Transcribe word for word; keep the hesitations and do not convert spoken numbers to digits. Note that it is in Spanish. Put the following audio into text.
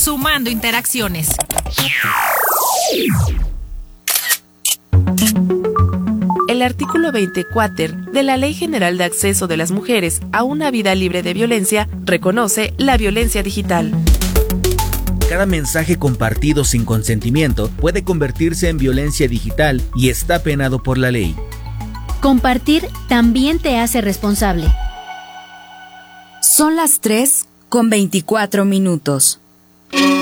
sumando interacciones. El artículo veinte cuater de la Ley General de Acceso de las Mujeres a una Vida Libre de Violencia reconoce la violencia digital. Cada mensaje compartido sin consentimiento puede convertirse en violencia digital y está penado por la ley. Compartir también te hace responsable. Son las tres con veinticuatro minutos.